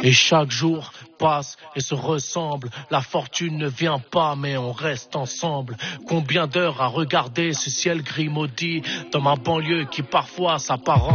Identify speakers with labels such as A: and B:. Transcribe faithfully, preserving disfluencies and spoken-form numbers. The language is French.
A: Et chaque jour passe et se ressemble. La fortune ne vient pas, mais on reste ensemble. Combien d'heures à regarder ce ciel gris maudit dans ma banlieue qui parfois s'apparente